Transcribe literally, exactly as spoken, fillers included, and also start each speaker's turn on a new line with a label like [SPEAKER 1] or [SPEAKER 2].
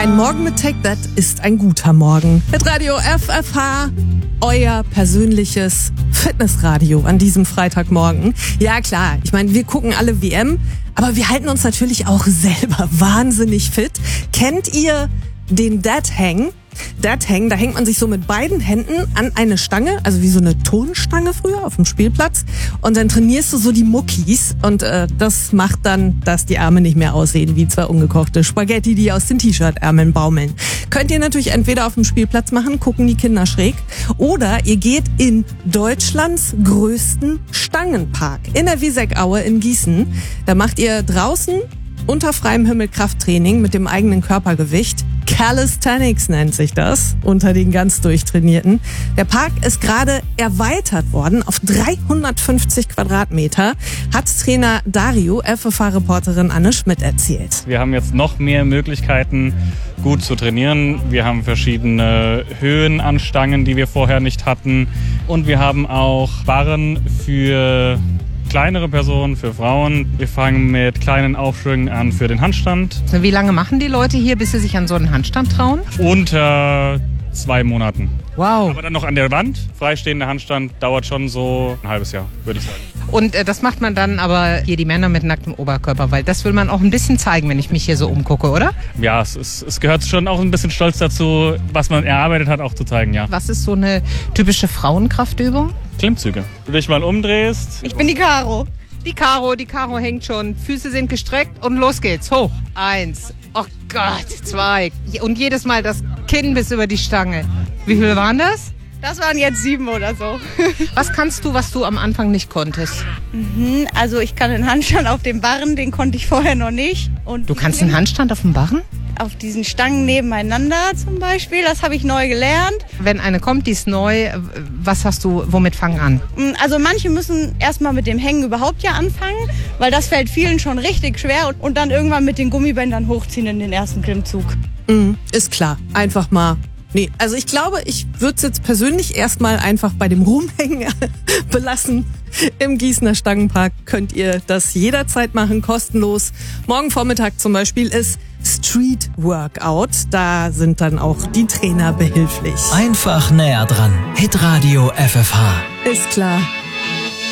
[SPEAKER 1] Ein Morgen mit Take That ist ein guter Morgen. Mit Radio F F H, euer persönliches Fitnessradio an diesem Freitagmorgen. Ja klar, ich meine, wir gucken alle W M, aber wir halten uns natürlich auch selber wahnsinnig fit. Kennt ihr den Dead Hang? Dead Hang, da hängt man sich so mit beiden Händen an eine Stange, also wie so eine Turnstange früher auf dem Spielplatz, und dann trainierst du so die Muckis und äh, das macht dann, dass die Arme nicht mehr aussehen wie zwei ungekochte Spaghetti, die aus den T-Shirt-Ärmeln baumeln. Könnt ihr natürlich entweder auf dem Spielplatz machen, gucken die Kinder schräg, oder ihr geht in Deutschlands größten Stangenpark in der Wieseck-Aue in Gießen. Da macht ihr draußen unter freiem Himmel Krafttraining mit dem eigenen Körpergewicht. Calisthenics nennt sich das, unter den ganz Durchtrainierten. Der Park ist gerade erweitert worden auf dreihundertfünfzig Quadratmeter, hat Trainer Dario, F F H-Reporterin Anne Schmidt erzählt.
[SPEAKER 2] Wir haben jetzt noch mehr Möglichkeiten, gut zu trainieren. Wir haben verschiedene Höhen an Stangen, die wir vorher nicht hatten. Und wir haben auch Barren für kleinere Personen, für Frauen. Wir fangen mit kleinen Aufschwüngen an für den Handstand.
[SPEAKER 3] Wie lange machen die Leute hier, bis sie sich an so einen Handstand trauen?
[SPEAKER 2] Unter zwei Monaten.
[SPEAKER 3] Wow.
[SPEAKER 2] Aber dann noch an der Wand. Freistehender Handstand dauert schon so ein halbes Jahr, würde ich sagen.
[SPEAKER 3] Und äh, das macht man dann aber hier die Männer mit nacktem Oberkörper, weil das will man auch ein bisschen zeigen, wenn ich mich hier so umgucke, oder?
[SPEAKER 2] Ja, es, ist, es gehört schon auch ein bisschen stolz dazu, was man erarbeitet hat, auch zu zeigen, ja.
[SPEAKER 3] Was ist so eine typische Frauenkraftübung?
[SPEAKER 2] Klimmzüge. Wenn du dich mal umdrehst.
[SPEAKER 4] Ich bin die Caro.
[SPEAKER 3] Die Caro, die Caro hängt schon. Füße sind gestreckt und los geht's. Hoch. Eins. Oh Gott. Zwei. Und jedes Mal das Kinn bis über die Stange. Wie viele waren das?
[SPEAKER 4] Das waren jetzt sieben oder so.
[SPEAKER 3] Was kannst du, was du am Anfang nicht konntest?
[SPEAKER 4] Mhm, also ich kann den Handstand auf dem Barren, den konnte ich vorher noch nicht. Und
[SPEAKER 3] du kannst einen Handstand auf dem Barren?
[SPEAKER 4] Auf diesen Stangen nebeneinander zum Beispiel, das habe ich neu gelernt.
[SPEAKER 3] Wenn eine kommt, die ist neu, was hast du, womit fangen an?
[SPEAKER 4] Also manche müssen erstmal mit dem Hängen überhaupt ja anfangen, weil das fällt vielen schon richtig schwer und dann irgendwann mit den Gummibändern hochziehen in den ersten Klimmzug.
[SPEAKER 1] Mhm, ist klar, einfach mal. Nee, also ich glaube, ich würde es jetzt persönlich erstmal einfach bei dem Rumhängen belassen. Im Gießener Stangenpark könnt ihr das jederzeit machen, kostenlos. Morgen Vormittag zum Beispiel ist Street Workout. Da sind dann auch die Trainer behilflich.
[SPEAKER 5] Einfach näher dran. Hitradio F F H.
[SPEAKER 1] Ist klar.